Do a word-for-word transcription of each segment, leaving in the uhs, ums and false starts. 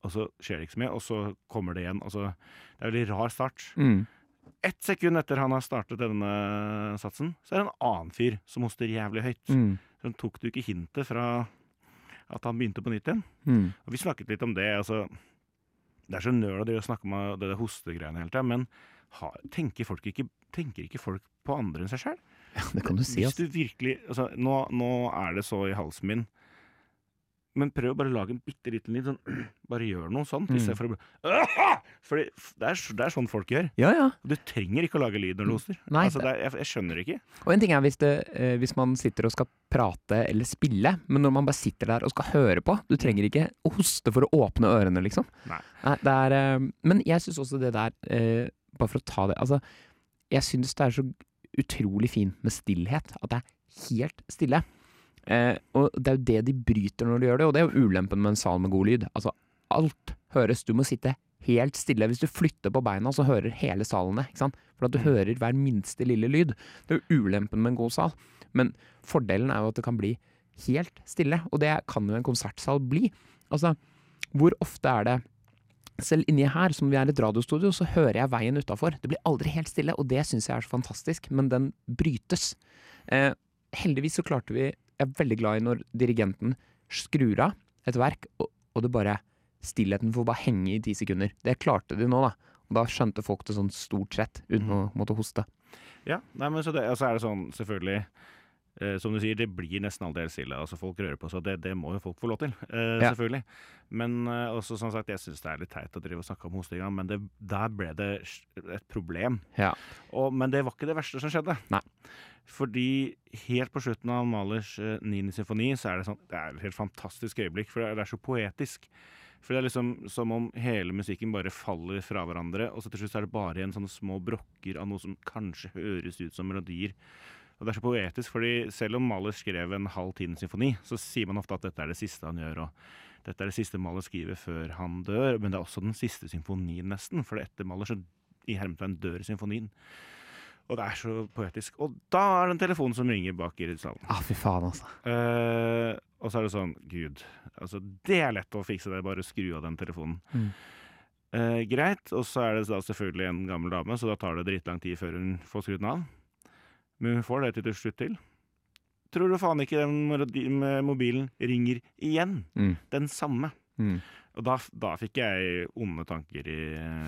og så skjer det ikke så mye, og så kommer det igjen. Altså, det er en veldig rar start. Mm. Ett sekund etter han har startet denne satsen, så er det en annen fyr som hoster jævlig høyt. Mm. Så tok du ikke hintet fra at han begynte på nytt igjen. Mm. Og vi snakket litt om det, altså, det er så nøl å snakke om det der hostegreiene hele tiden, men ha, tenker, folk ikke, tenker ikke folk på andre enn seg selv? Ja, det kan du si, Hvis du virkelig, altså, nå, nå er det så i halsen min, men prøv bare å lage en bitte liten lyd, sånn, bare gjør noe sånt, i stedet for å bli, fordi det er, det er sånn folk gjør. Ja, ja. Du trenger ikke å lage lyd når du hoster. Nei, altså, det er, jeg, jeg skjønner ikke. Og en ting er hvis, det, eh, hvis man sitter og skal prate eller spille, men når man bare sitter der og skal høre på, du trenger ikke å hoste for å åpne ørene, liksom. Nei. Nei, det er, eh, men jeg synes også det der, eh, bare for å ta det, altså, jeg synes det er så utrolig fint med stillhet, at det er helt stille. Eh, og det er jo det de bryter når de gjør det, og det er jo ulempen med en sal med god lyd. Altså, alt høres, du må sitte helt stille. Hvis du flytter på beina, så hører hele salen det, ikke sant? For at du hører hver minste lille lyd. Det er jo ulempen med en god sal. Men fordelen er jo at det kan bli helt stille, og det kan jo en konsertsal bli. Altså, hvor ofte er det selv inni her, som vi er i et radiostudio, så hører jeg veien utenfor. Det blir aldri helt stille, og det synes jeg er så fantastisk, men den brytes. Eh, heldigvis så klarte vi, jeg er veldig glad i når dirigenten skrur av et verk, og, og det bare, stillheten får bare henge i ti sekunder. Det klarte de nå da, og da skjønte folk det sånn stort sett, uten å måtte hoste. Ja, nei, men så, det, så er det sånn, selvfølgelig, eh, som du sier, det blir nesten aldri helt stille, altså folk rører på, så det, det må jo folk få lov til, eh, Ja. selvfølgelig. Men eh, også som sagt, jeg synes det er litt teit å drive og snakke om hostinga, men det, der ble det et problem. Ja. Og, men det var ikke det verste som skjedde. Nei. Fordi helt på slutten av Mahlers uh, niende symfoni, så er det sånn, det er et helt fantastisk øyeblikk, for det er, det er så poetisk. For det er liksom som om hele musikken bare faller fra hverandre, og så til slutt er det bare en sånne små brokker av noe som kanskje høres ut som melodier. Og det er så poetisk, fordi selv om Mahler skrev en halv tiende symfoni, så sier man ofte at dette er det siste han gjør, og dette er det siste Mahler skriver før han dør, men det er også den siste symfonien nesten, for etter Mahler så i hermetegn dør symfonien. Og det er så poetisk. Og da er det en telefon som ringer bak i salen. Ah, fy faen altså. Uh, og så er det sånn, Gud, altså det er lett å fikse det, bare skru av den telefonen. Mm. Uh, greit, og så er det da selvfølgelig en gammel dame, så da tar det dritlang tid før hun får skrudd den av. Men hun får det til slutt til. Tror du faen ikke den mobilen ringer igjen? Mm. Den samme. Mm. Og da, da fikk jeg onde tanker i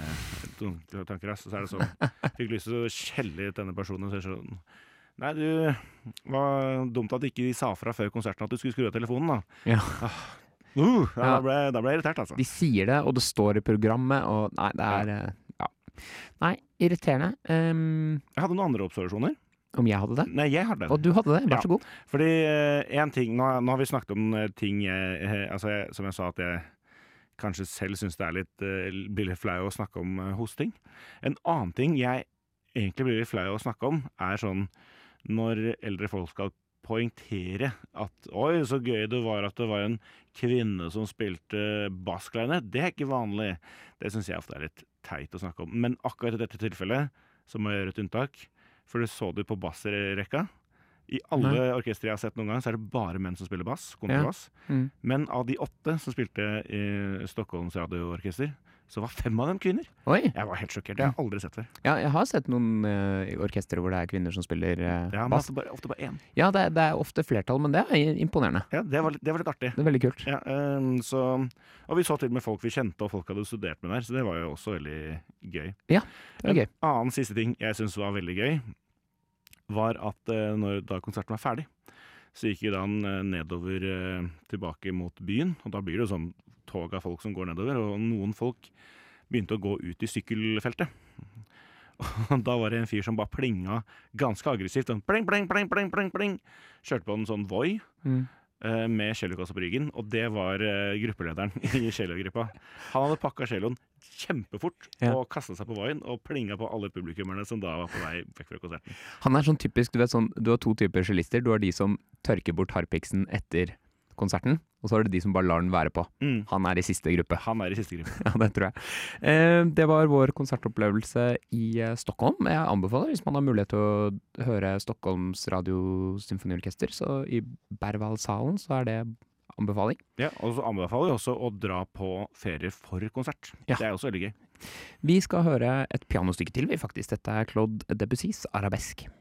onde tanker, så er det sånn, fikk lyst til å skjelle ut denne personen, og så er det sånn, nei, du, var dumt at ikke de sa fra før konserten at du skulle skru av telefonen, da. Ja. Ah, uh, ja, Ja. Da, ble, da ble jeg irritert, altså. De sier det, og det står i programmet, og nei, det er, eh, ja. Nei, irriterende. Um, Jeg hadde noen andre observasjoner. om jeg hadde det? Nei, jeg hadde det. Og du hadde det, vær Ja. så god. Fordi eh, en ting, nå, nå har vi snakket om eh, ting, jeg, eh, altså jeg, som jeg sa at jeg kanskje selv synes det er litt, eh, blir litt flau å snakke om eh, hosting. En annen ting jeg egentlig blir litt flau å snakke om, er sånn når eldre folk skal poengtere at oi, så gøy det var at det var en kvinne som spilte basskleinet. Det er ikke vanlig. Det synes jeg ofte er litt teit å snakke om. Men akkurat i dette tilfellet så må jeg gjøre et unntak. For det så du på bassrekka. I alle Nei. orkestre jeg har sett noen gang, så er det bare menn som spiller bass, kontrabass. Mm. Men av de åtte som spilte i Stockholms radioorkester, så var fem av dem kvinner. Oi, Jeg var helt sjokkert. Det har jeg aldri sett før. ja, jeg har sett noen uh, orkestre hvor det er kvinner som spiller uh, Ja, men bass. ofte bare, ofte bare én. Ja, det, er- det er ofte flertall, men det er imponerende. Ja, det var, litt- det var litt artig. Det er veldig kult. Ja, ehm, så, og vi så til med folk vi kjente, og folk hadde studert med der, så det var jo også veldig gøy. Det er En gøy. annen siste ting jeg synes var veldig gøy, var at eh, når da konserten var ferdig, så gikk vi da eh, nedover eh, tilbake mot byen, og da blir det jo sånn tog av folk som går nedover, og noen folk begynte å gå ut i sykkelfeltet. Og da var det en fyr som bare plinga ganske aggressivt, sånn pling, pling, pling, pling, pling, pling. Kjørte på en sånn Voi Mm. eh, med cellokassa på ryggen, og det var eh, gruppelederen i cellogruppa. Han hadde pakka celloen kjempefort Ja. og kastet seg på Voien og plinga på alle publikummerne som da var på vei vekk fra konserten. Han er sånn typisk, du vet sånn, du har to typer cellister. Du har de som tørker bort harpiksen etter konserten, og så har du de som bare lar den være på. Mm. Han er i siste gruppe. Han er i siste gruppe. Ja, det tror jeg. Eh, det var vår konsertopplevelse i eh, Stockholm. Jeg anbefaler, hvis man har mulighet til å høre Stockholms radiosymfoniorkester, så i Berwaldhallen så er det anbefaling. Ja, og så anbefaler vi også å dra på ferie for konsert. Ja. Det er også veldig gøy. Vi skal høre et pianostykke til, vi faktisk. Dette er Claude Debussys Arabesk.